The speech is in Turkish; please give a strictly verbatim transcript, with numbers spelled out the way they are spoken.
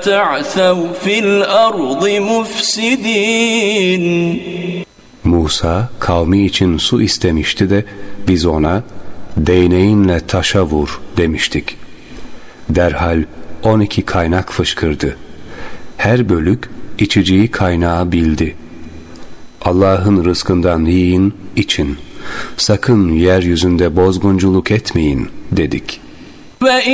تَعْثَوْا فِي الْأَرْضِ مُفْسِدِينَ. Musa kavmi için su istemişti de biz ona değneğinle taşa vur demiştik. Derhal on iki kaynak fışkırdı. Her bölük içeceği kaynağı bildi. Allah'ın rızkından yiyin, için. Sakın yeryüzünde bozgunculuk etmeyin dedik.